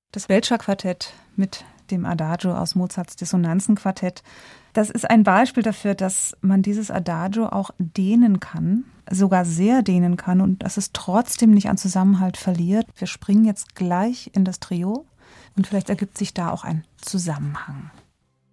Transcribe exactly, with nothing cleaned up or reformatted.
Das Weltscha-Quartett mit dem Adagio aus Mozarts Dissonanzenquartett. Das ist ein Beispiel dafür, dass man dieses Adagio auch dehnen kann, sogar sehr dehnen kann und dass es trotzdem nicht an Zusammenhalt verliert. Wir springen jetzt gleich in das Trio und vielleicht ergibt sich da auch ein Zusammenhang.